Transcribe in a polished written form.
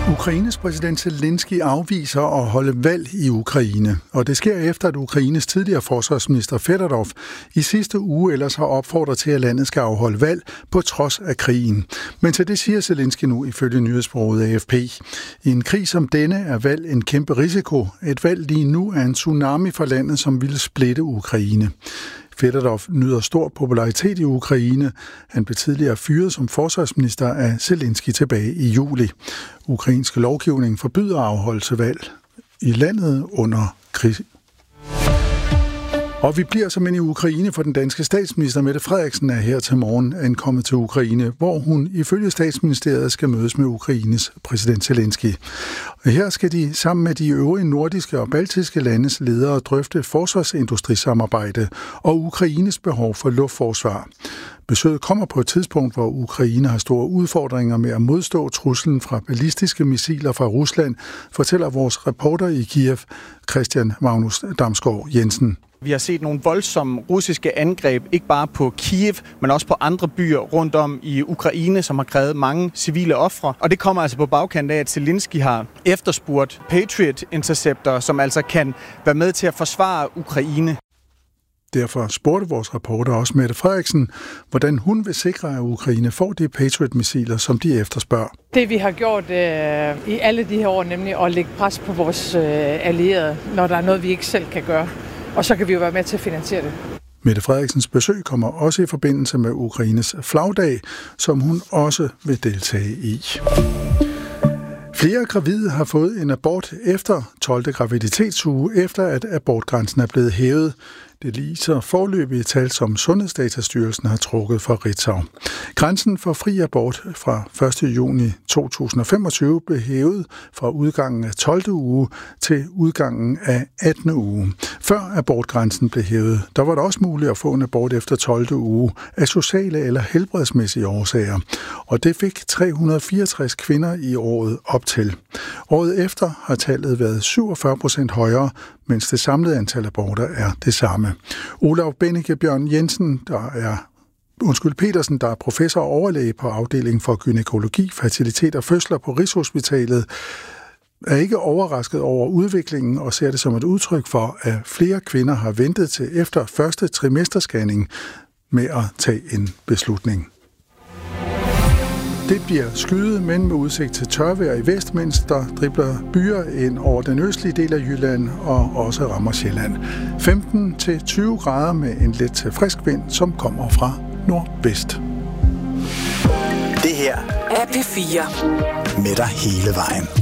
Ukraines præsident Zelensky afviser at holde valg i Ukraine, og det sker efter, at Ukraines tidligere forsvarsminister Fedorov i sidste uge ellers har opfordret til, at landet skal afholde valg på trods af krigen. Men til det siger Zelensky nu ifølge nyhedsbureauet AFP. I en krig som denne er valg en kæmpe risiko. Et valg lige nu er en tsunami for landet, som ville splitte Ukraine. Fedorov nyder stor popularitet i Ukraine. Han blev tidligere fyret som forsvarsminister af Zelensky tilbage i juli. Ukrainsk lovgivning forbyder afholdelse valg i landet under krig. Og vi bliver som i Ukraine, for den danske statsminister Mette Frederiksen er her til morgen ankommet til Ukraine, hvor hun ifølge statsministeriet skal mødes med Ukraines præsident Zelensky. Og her skal de sammen med de øvrige nordiske og baltiske landes ledere drøfte forsvarsindustrisamarbejde og Ukraines behov for luftforsvar. Besøget kommer på et tidspunkt, hvor Ukraine har store udfordringer med at modstå truslen fra ballistiske missiler fra Rusland, fortæller vores reporter i Kiev, Christian Magnus Damsgaard Jensen. Vi har set nogle voldsomme russiske angreb, ikke bare på Kiev, men også på andre byer rundt om i Ukraine, som har krævet mange civile ofre. Og det kommer altså på bagkant af, at Zelensky har efterspurgt Patriot Interceptor, som altså kan være med til at forsvare Ukraine. Derfor spurgte vores reporter også Mette Frederiksen, hvordan hun vil sikre, at Ukraine får de Patriot-missiler, som de efterspørger. Det vi har gjort i alle de her år, nemlig at lægge pres på vores allierede, når der er noget, vi ikke selv kan gøre. Og så kan vi jo være med til at finansiere det. Mette Frederiksens besøg kommer også i forbindelse med Ukraines flagdag, som hun også vil deltage i. Flere gravide har fået en abort efter 12. graviditetsuge, efter at abortgrænsen er blevet hævet. Det viser foreløbige tal, som Sundhedsdatastyrelsen har trukket fra Ritzau. Grænsen for fri abort fra 1. juni 2025 blev hævet fra udgangen af 12. uge til udgangen af 18. uge. Før abortgrænsen blev hævet, der var det også muligt at få en abort efter 12. uge af sociale eller helbredsmæssige årsager. Og det fik 364 kvinder i året op til. Året efter har tallet været 47% højere, mens det samlede antal aborter er det samme. Olav Bennike Bjørn Jensen, Petersen, der er professor og overlæge på afdelingen for gynækologi, fertilitet og fødsler på Rigshospitalet, er ikke overrasket over udviklingen og ser det som et udtryk for, at flere kvinder har ventet til efter første trimesterscanning med at tage en beslutning. Det bliver skyet, men med udsigt til tørvejr i vest, mens der dribler byer ind over den østlige del af Jylland og også rammer Sjælland. 15-20 grader med en let til frisk vind, som kommer fra nordvest. Det her er P4 med dig hele vejen.